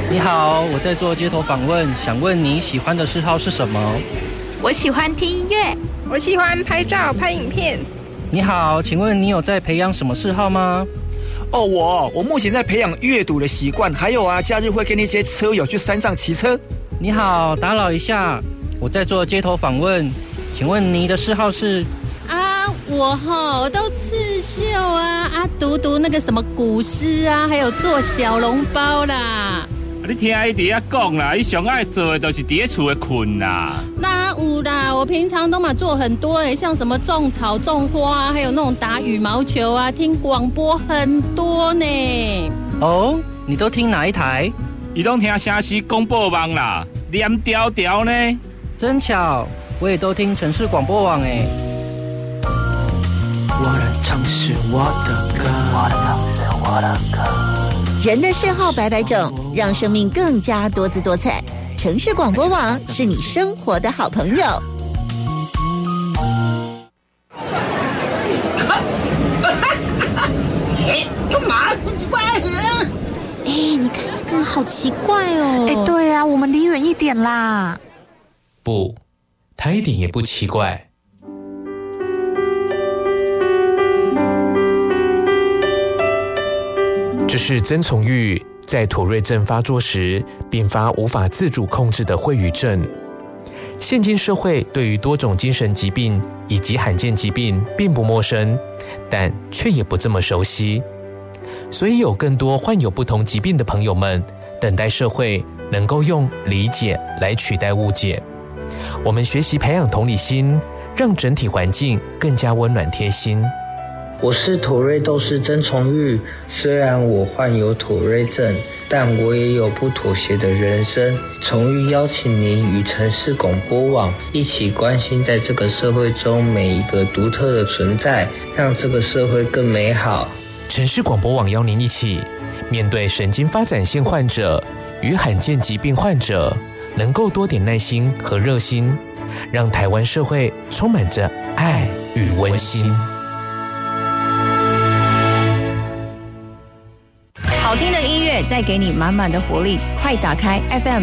你好，我在做街头访问，想问你喜欢的嗜好是什么？ 我喜欢听音乐， 我喜欢拍照拍影片。 你好，请问你有在培养什么嗜好吗？ 哦，我目前在培养阅读的习惯，还有假日会跟那些车友去山上骑车。 你好，打扰一下，我在做街头访问，请问你的嗜好是？ 我都刺绣读那个什么古诗还有做小笼包啦。 你听伊伫遐讲啦，伊上爱做的就是伫咧厝的困啦。 那有啦，我平常都做很多像什么种草、种花还有那种打羽毛球听广播很多呢。 哦，你都听哪一台？ 伊都听城市广播网啦，连调调呢。 真巧，我也都听城市广播网哎。 我的城市，我的歌，我的城市，我的歌。 人的嗜好百百种，让生命更加多姿多彩。城市广播网是你生活的好朋友。 干嘛？怪人！ 你看那个人好奇怪哦。 对啊，我们离远一点啦。 不，他一点也不奇怪。这是曾从玉在妥瑞症发作时并发无法自主控制的秽语症。现今社会对于多种精神疾病以及罕见疾病并不陌生，但却也不这么熟悉。所以有更多患有不同疾病的朋友们等待社会能够用理解来取代误解。我们学习培养同理心，让整体环境更加温暖贴心。 我是妥瑞斗士曾从玉，虽然我患有妥瑞症，但我也有不妥协的人生。从玉邀请您与城市广播网一起关心在这个社会中每一个独特的存在，让这个社会更美好。 城市广播网邀您一起面对神经发展线患者与罕见疾病患者，能够多点耐心和热心，让台湾社会充满着爱与温馨。 好听的音乐带给你满满的活力，快打开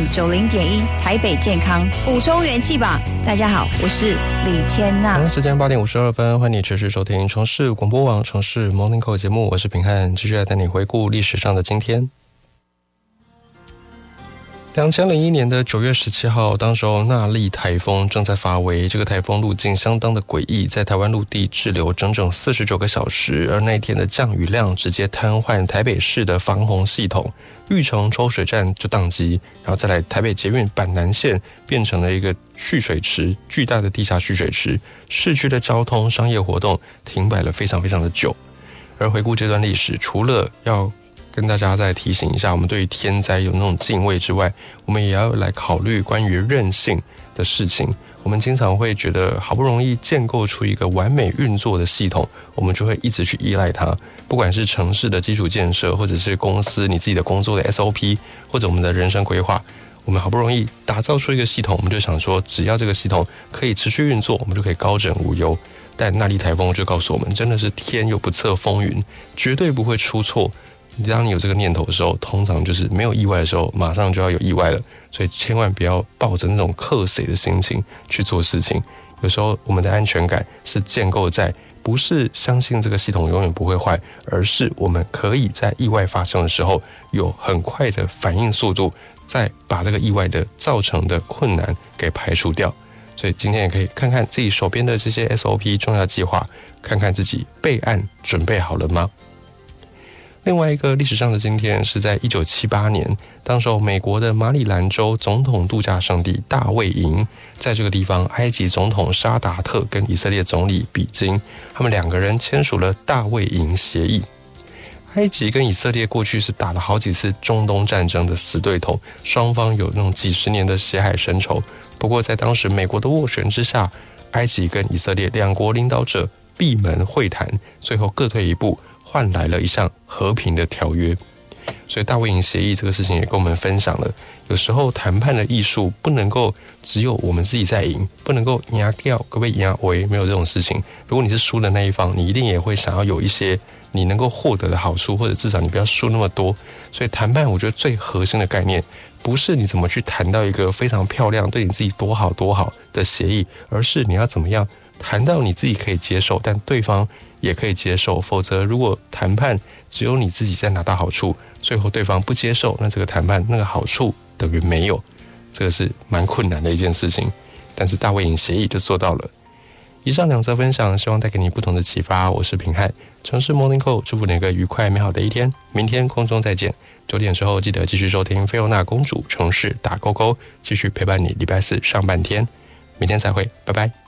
FM90.1 台北健康，补充元气吧。大家好，我是李千娜。 时间8点52分，欢迎你持续收听城市广播网城市 Morning Call 节目，我是平汉，继续来带你回顾历史上的今天。2001年的9月17号，当时候纳莉台风正在发威，这个台风路径相当的诡异，在台湾陆地滞留整整49个小时，而那一天的降雨量直接瘫痪台北市的防洪系统，玉成抽水站就宕机，然后再来台北捷运板南线变成了一个蓄水池，巨大的地下蓄水池，市区的交通商业活动停摆了非常非常的久。而回顾这段历史，除了要跟大家再提醒一下，我们对于天灾有那种敬畏之外，我们也要来考虑关于韧性的事情。我们经常会觉得好不容易建构出一个完美运作的系统，我们就会一直去依赖它，不管是城市的基础建设，或者是公司你自己的工作的 SOP， 或者我们的人生规划，我们好不容易打造出一个系统，我们就想说只要这个系统可以持续运作，我们就可以高枕无忧。但纳莉台风就告诉我们，真的是天有不测风云，绝对不会出错。当你有这个念头的时候，通常就是没有意外的时候，马上就要有意外了。所以千万不要抱着那种克谁的心情去做事情。有时候我们的安全感是建构在不是相信这个系统永远不会坏，而是我们可以在意外发生的时候有很快的反应速度，再把这个意外的造成的困难给排除掉。所以今天也可以看看自己手边的这些 SOP 重要计划，看看自己备案准备好了吗？另外一个历史上的今天是在1978年，当时美国的马里兰州总统度假胜地大卫营，在这个地方，埃及总统沙达特跟以色列总理比金，他们两个人签署了大卫营协议。埃及跟以色列过去是打了好几次中东战争的死对头，双方有那种几十年的血海深仇。不过在当时美国的斡旋之下，埃及跟以色列两国领导者闭门会谈，最后各退一步，换来了一项和平的条约。所以大卫营协议这个事情也跟我们分享了，有时候谈判的艺术不能够只有我们自己在赢，不能够赢掉可不可以赢为，没有这种事情。如果你是输的那一方，你一定也会想要有一些你能够获得的好处，或者至少你不要输那么多。所以谈判我觉得最核心的概念不是你怎么去谈到一个非常漂亮对你自己多好多好的协议，而是你要怎么样谈到你自己可以接受，但对方也可以接受。否则如果谈判只有你自己在拿到好处，最后对方不接受，那这个谈判那个好处等于没有，这个是蛮困难的一件事情。但是大卫营协议就做到了。以上2则分享希望带给你不同的启发。我是平汉，城市 Morning Call， 祝福你一个愉快美好的一天。明天空中再见，9点之后记得继续收听菲欧娜公主城市打勾勾，继续陪伴你礼拜4上半天。明天再会，拜拜。